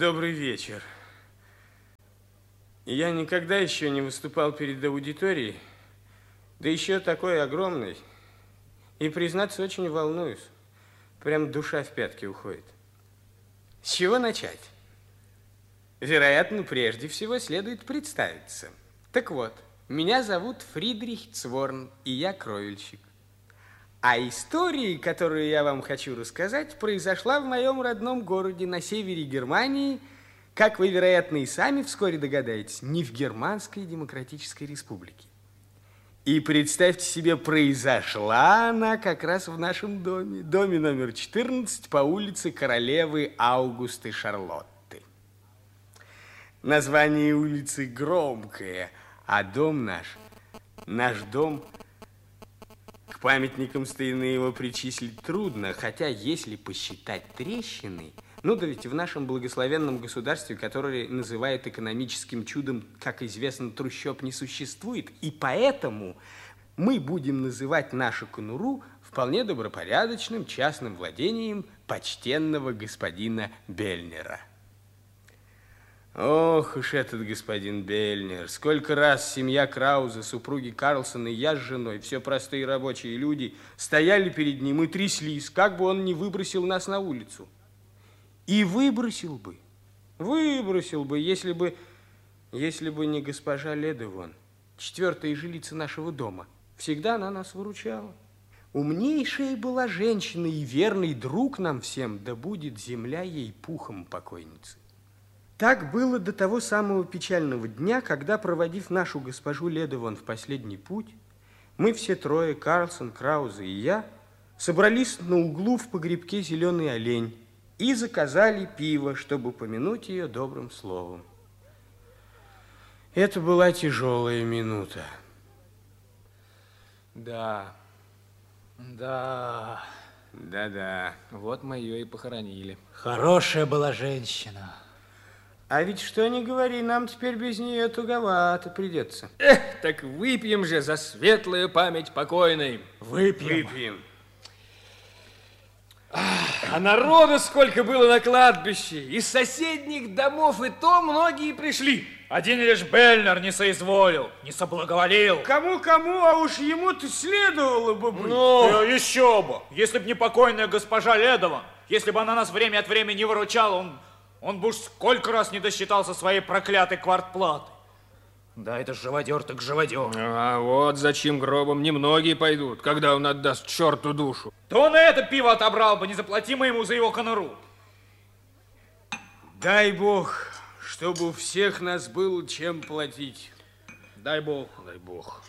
Добрый вечер. Я никогда еще не выступал перед аудиторией, да еще такой огромный. И, признаться, очень волнуюсь. Прям душа в пятки уходит. С чего начать? Вероятно, прежде всего следует представиться. Так вот, меня зовут Фридрих Цворн, и я кровельщик. А история, которую я вам хочу рассказать, произошла в моем родном городе на севере Германии, как вы, вероятно, и сами вскоре догадаетесь, не в Германской Демократической Республике. И представьте себе, произошла она как раз в нашем доме номер 14 по улице Королевы Аугусты Шарлотты. Название улицы громкое, а дом наш дом, к памятникам старины его причислить трудно, хотя если посчитать трещины, ну да ведь в нашем благословенном государстве, которое называют экономическим чудом, как известно, трущоб не существует, и поэтому мы будем называть нашу конуру вполне добропорядочным частным владением почтенного господина Бельнера. Ох уж этот господин Бельнер. Сколько раз семья Крауза, супруги Карлсона и я с женой, все простые рабочие люди, стояли перед ним и тряслись, как бы он не выбросил нас на улицу. И выбросил бы, если бы не госпожа Ледевон, четвертая жилица нашего дома. Всегда она нас выручала. Умнейшая была женщина и верный друг нам всем, да будет земля ей пухом покойницы. Так было до того самого печального дня, когда, проводив нашу госпожу Ледевон в последний путь, мы все трое, Карлсон, Крауза и я, собрались на углу в погребке «Зеленый олень» и заказали пиво, чтобы помянуть ее добрым словом. Это была тяжелая минута. Да. Вот мы ее и похоронили. Хорошая была женщина. А ведь что ни говори, нам теперь без нее туговато придется. Так выпьем же за светлую память покойной. Выпьем. А народу сколько было на кладбище. Из соседних домов и то многие пришли. Один лишь Бельнер не соизволил, не соблаговолил. Кому-кому, а уж ему-то следовало бы быть. Ну, еще бы. Если бы не покойная госпожа Ледова, если бы она нас время от времени не выручала, он бы уж сколько раз не досчитался своей проклятой квартплаты. Да, это живодер так живодер. А вот зачем гробом немногие пойдут, когда он отдаст черту душу. То он и это пиво отобрал бы, не заплати мы ему за его конуру. Дай Бог, чтобы у всех нас было чем платить. Дай Бог. Дай Бог.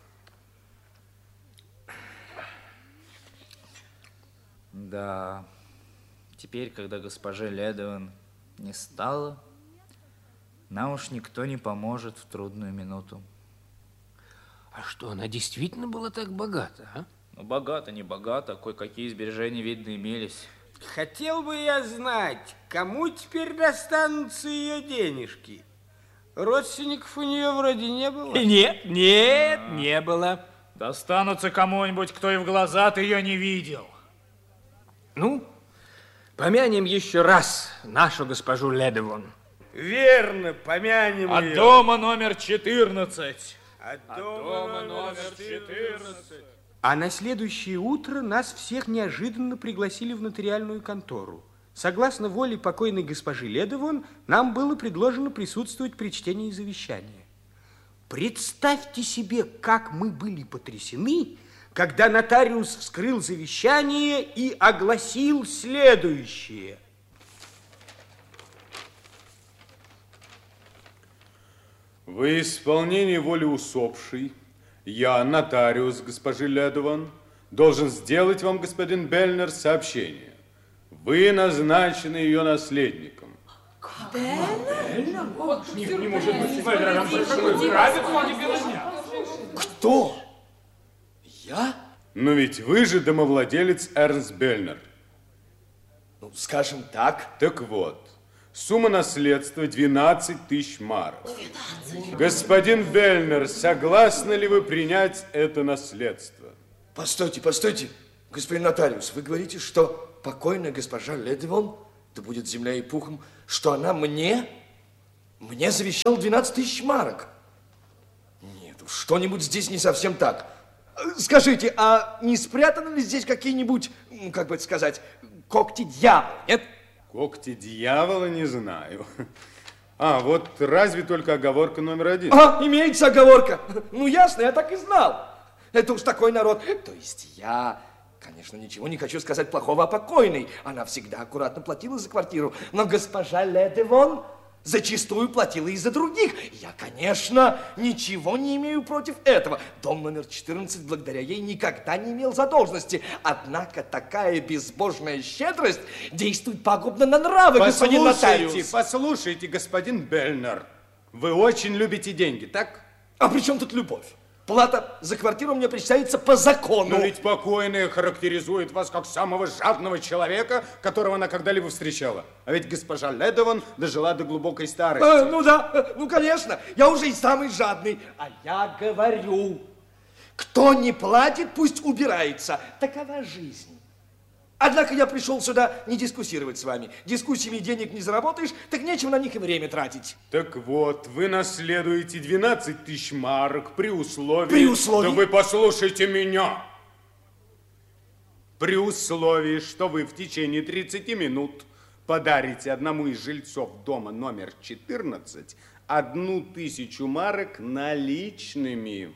Да, теперь, когда госпожа Ледован не стало, нам уж никто не поможет в трудную минуту. А что, она действительно была так богата, а? Ну, богато, не богато, кое-какие сбережения, видно, имелись. Хотел бы я знать, кому теперь достанутся ее денежки. Родственников у нее вроде не было. Нет, не было. Достанутся кому-нибудь, кто и в глаза-то ее не видел. Ну, помянем еще раз нашу госпожу Ледевон. Верно, помянем От ее. дома номер 14. От дома номер 14. А на следующее утро нас всех неожиданно пригласили в нотариальную контору. Согласно воле покойной госпожи Ледовон, нам было предложено присутствовать при чтении завещания. Представьте себе, как мы были потрясены, когда нотариус вскрыл завещание и огласил следующее. Во исполнение воли усопшей, я, нотариус госпожи Ледован, должен сделать вам, господин Бельнер, сообщение. Вы назначены ее наследником. Кто? Я? Но ведь вы же домовладелец Эрнст Бельнер. Ну, скажем так. Так вот, сумма наследства 12 тысяч марок. 12. Господин Бельнер, согласны ли вы принять это наследство? Постойте, господин нотариус. Вы говорите, что покойная госпожа Ледевон да будет земля и пухом, что она мне завещала 12 тысяч марок. Нет, что-нибудь здесь не совсем так. Скажите, а не спрятаны ли здесь какие-нибудь, как бы это сказать, когти дьявола, нет? Когти дьявола не знаю. А, вот разве только оговорка номер 1. А, имеется оговорка. Ну, ясно, я так и знал. Это уж такой народ. То есть я, конечно, ничего не хочу сказать плохого о покойной. Она всегда аккуратно платила за квартиру. Но госпожа Ледевон зачастую платила и за других. Я, конечно, ничего не имею против этого. Дом номер 14 благодаря ей никогда не имел задолженности. Однако такая безбожная щедрость действует пагубно на нравы, господин нотариус. Послушайте, господин Бельнер. Вы очень любите деньги, так? А при чем тут любовь? Плата за квартиру мне причитается по закону. Но ведь покойная характеризует вас как самого жадного человека, которого она когда-либо встречала. А ведь госпожа Ледован дожила до глубокой старости. Ну да, ну конечно, я уже и самый жадный. А я говорю, кто не платит, пусть убирается. Такова жизнь. Однако я пришел сюда не дискуссировать с вами. Дискуссиями денег не заработаешь, так нечего на них и время тратить. Так вот, вы наследуете 12 тысяч марок при условии... При условии? Да вы послушайте меня. При условии, что вы в течение 30 минут подарите одному из жильцов дома номер 14 1000 марок наличными.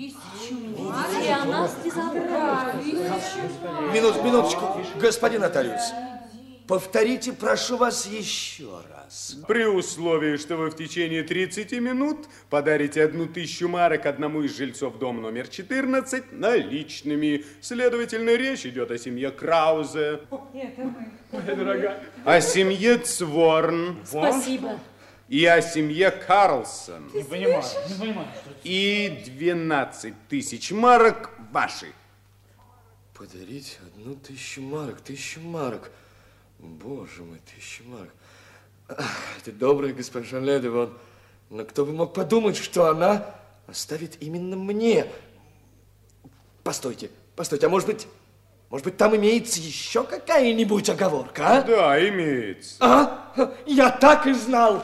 Минуточку, господин нотариус. Повторите, прошу вас, еще раз. При условии, что вы в течение 30 минут подарите 1000 марок одному из жильцов дома номер 14 наличными. Следовательно, речь идет о семье Краузе. Моя дорогая. О семье Цворн. Спасибо. И о семье Карлсон. Не понимаю. И 12 тысяч марок ваши. Подарить 1000 марок, 1000 марок. Боже мой, 1000 марок. Ах, это добрая госпожа Ледевон. Но кто бы мог подумать, что она оставит именно мне. Постойте, а может быть, там имеется еще какая-нибудь оговорка, а? Да, имеется. А? Я так и знал.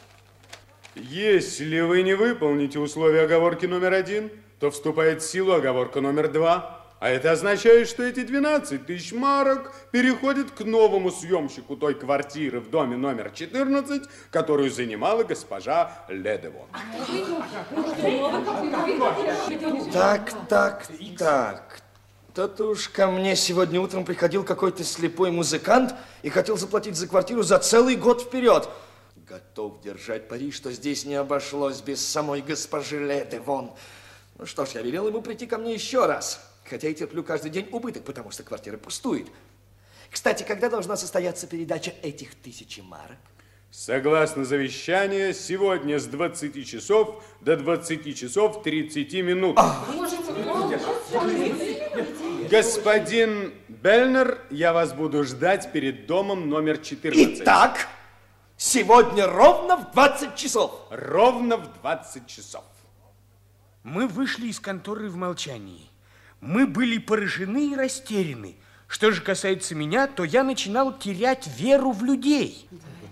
Если вы не выполните условия оговорки номер 1, то вступает в силу оговорка номер 2. А это означает, что эти 12 тысяч марок переходят к новому съемщику той квартиры в доме номер 14, которую занимала госпожа Ледевон. Так. Тот уж ко мне сегодня утром приходил какой-то слепой музыкант и хотел заплатить за квартиру за целый год вперед. Готов держать пари, что здесь не обошлось без самой госпожи Ледевон. Ну что ж, я велел ему прийти ко мне еще раз. Хотя и терплю каждый день убыток, потому что квартира пустует. Кстати, когда должна состояться передача этих 1000 марок? Согласно завещанию, сегодня с 20 часов до 20 часов 30 минут. Господин Бельнер, я вас буду ждать перед домом номер 14. Итак, сегодня ровно в 20 часов. Ровно в 20 часов. Мы вышли из конторы в молчании. Мы были поражены и растеряны. Что же касается меня, то я начинал терять веру в людей.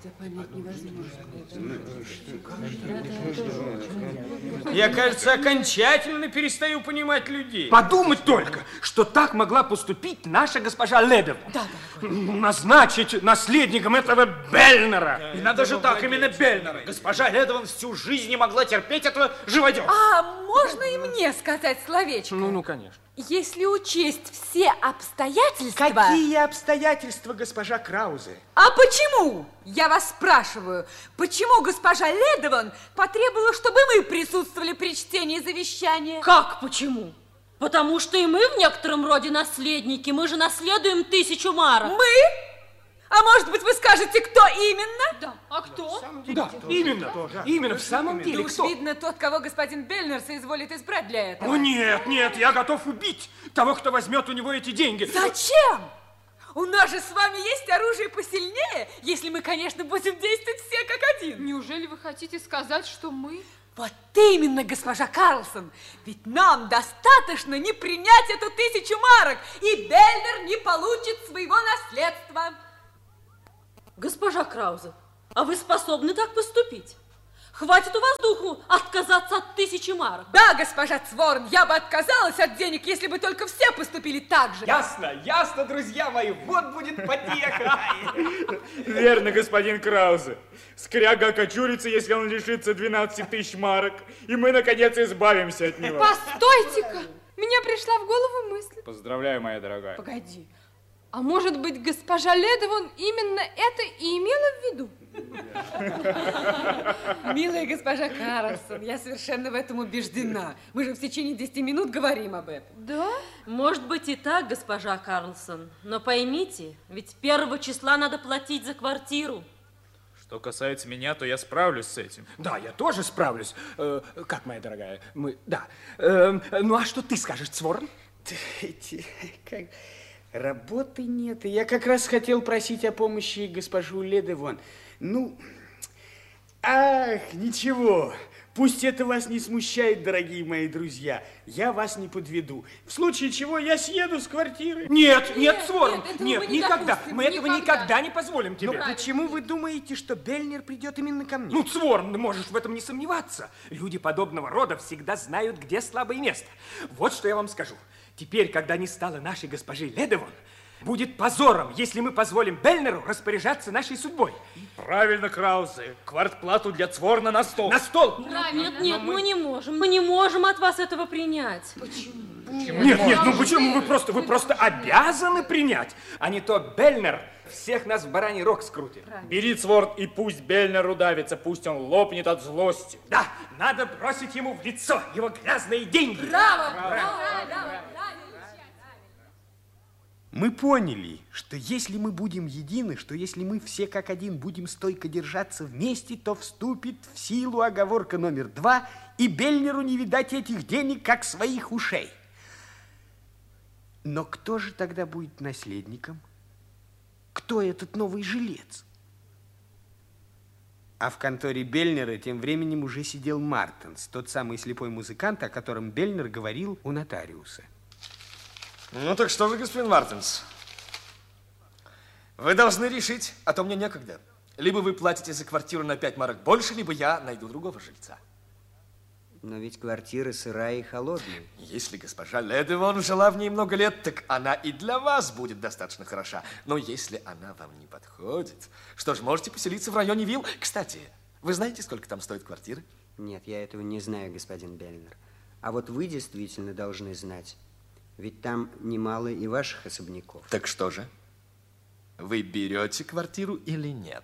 Я, кажется, окончательно перестаю понимать людей. Подумать только, что так могла поступить наша госпожа Ледован. Назначить наследником этого Бельнера. И надо же так, именно Бельнера. Госпожа Ледован всю жизнь не могла терпеть этого живодера. А можно и мне сказать словечко? Ну, конечно. Если учесть все обстоятельства... Какие обстоятельства, госпожа Краузе? А почему? Я вас спрашиваю, почему госпожа Ледован потребовала, чтобы мы присутствовали при чтении завещания? Как почему? Потому что и мы в некотором роде наследники. Мы же наследуем 1000 марок. Мы? А может быть, вы скажете, кто именно? Да. А кто? Да, именно, в самом деле, Уж кто? видно, тот, кого господин Бельнер соизволит избрать для этого. О, нет, я готов убить того, кто возьмет у него эти деньги. Зачем? У нас же с вами есть оружие посильнее, если мы, конечно, будем действовать все как один. Неужели вы хотите сказать, что мы... Вот именно, госпожа Карлсон, ведь нам достаточно не принять эту 1000 марок, и Бельнер не получит своего наследства. Госпожа Краузе, а вы способны так поступить? Хватит у вас духу отказаться от 1000 марок. Да, госпожа Цворн, я бы отказалась от денег, если бы только все поступили так же. Ясно, ясно, друзья мои, вот будет потеха. Верно, господин Краузе. Скряга окочурится, если он лишится 12 000 марок, и мы, наконец, избавимся от него. Постойте-ка, меня пришла в голову мысль. Поздравляю, моя дорогая. Погоди, а может быть, госпожа Ледовон именно это и имела в виду? Милая госпожа Карлсон, я совершенно в этом убеждена. Мы же в течение 10 минут говорим об этом. Да? Может быть и так, госпожа Карлсон, но поймите, ведь 1 числа надо платить за квартиру. Что касается меня, то я справлюсь с этим. Да, я тоже справлюсь. Как, моя дорогая? Да. Ну, а что ты скажешь, Цворн? Работы нет. И я как раз хотел просить о помощи госпожу Ледовон. Ничего. Пусть это вас не смущает, дорогие мои друзья. Я вас не подведу. В случае чего я съеду с квартиры. Нет, Цворн, нет, никогда. Мы этого никогда не позволим тебе. Но почему вы думаете, что Бельнер придет именно ко мне? Цворн, можешь в этом не сомневаться. Люди подобного рода всегда знают, где слабое место. Вот что я вам скажу. Теперь, когда не стало нашей госпожи Ледовон, будет позором, если мы позволим Бельнеру распоряжаться нашей судьбой. Правильно, Краузе. Квартплату для Цворна на стол. На стол! Нет, мы не можем. Мы не можем от вас этого принять. Почему? Нет, почему? Вы просто обязаны принять. А не то Бельнер всех нас в бараний рог скрутит. Бери, Цворн, и пусть Бельнер удавится, пусть он лопнет от злости. Да, надо бросить ему в лицо его грязные деньги. Браво! Мы поняли, что если мы будем едины, что если мы все как один будем стойко держаться вместе, то вступит в силу оговорка номер 2, и Бельнеру не видать этих денег, как своих ушей. Но кто же тогда будет наследником? Кто этот новый жилец? А в конторе Бельнера тем временем уже сидел Мартенс, тот самый слепой музыкант, о котором Бельнер говорил у нотариуса. Ну так что же, господин Мартенс? Вы должны решить, а то мне некогда. Либо вы платите за квартиру на 5 марок больше, либо я найду другого жильца. Но ведь квартира сырая и холодная. Если госпожа Ледовон жила в ней много лет, так она и для вас будет достаточно хороша. Но если она вам не подходит, что ж, можете поселиться в районе вилл. Кстати, вы знаете, сколько там стоит квартира? Нет, я этого не знаю, господин Бельнер. А вот вы действительно должны знать. Ведь там немало и ваших особняков. Так что же? Вы берете квартиру или нет?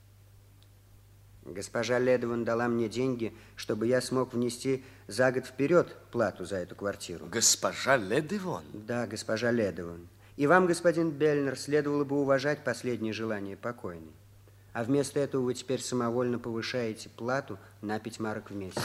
Госпожа Ледовон дала мне деньги, чтобы я смог внести за год вперед плату за эту квартиру. Госпожа Ледовон? Да, госпожа Ледовон. И вам, господин Бельнер, следовало бы уважать последнее желание покойной. А вместо этого вы теперь самовольно повышаете плату на 5 марок в месяц.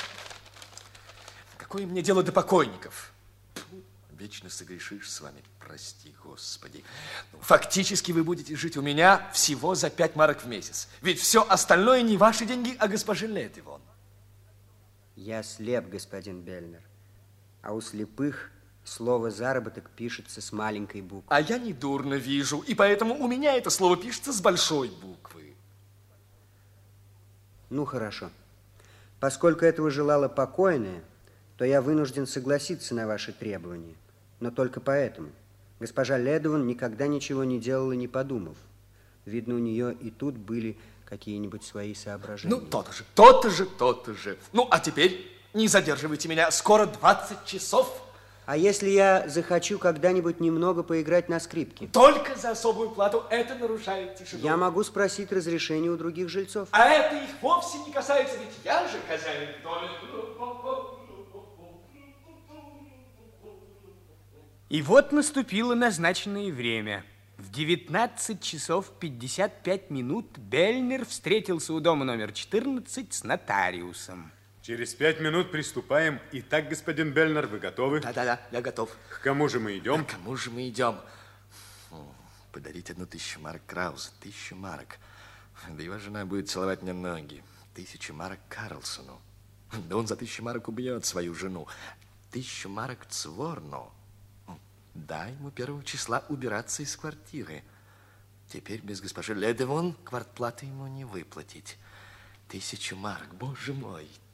Какое мне дело до покойников? Вечно согрешишь с вами, прости, Господи. Фактически вы будете жить у меня всего за 5 марок в месяц. Ведь все остальное не ваши деньги, а госпожи Ледовон. Я слеп, господин Бельнер. А у слепых слово «заработок» пишется с маленькой буквы. А я недурно вижу, и поэтому у меня это слово пишется с большой буквы. Ну, хорошо. Поскольку этого желала покойная, то я вынужден согласиться на ваши требования. Но только поэтому. Госпожа Ледовон никогда ничего не делала, не подумав. Видно, у нее и тут были какие-нибудь свои соображения. Ну, то-то же. Ну, а теперь не задерживайте меня. Скоро 20 часов. А если я захочу когда-нибудь немного поиграть на скрипке? Только за особую плату. Это нарушает тишину. Я могу спросить разрешение у других жильцов. А это их вовсе не касается, ведь я же хозяин дома. И вот наступило назначенное время. В 19 часов 55 минут Бельнер встретился у дома номер 14 с нотариусом. Через 5 минут приступаем. Итак, господин Бельнер, вы готовы? Да, я готов. К кому же мы идем? К кому же мы идем? Подарить 1000 марок Краузу, 1000 марок. Да его жена будет целовать мне ноги. 1000 марок Карлсону. Да он за 1000 марок убьет свою жену. 1000 марок Цворну. Дай ему 1 числа убираться из квартиры. Теперь без госпожи Ледевон квартплаты ему не выплатить. 1000 марок, боже мой,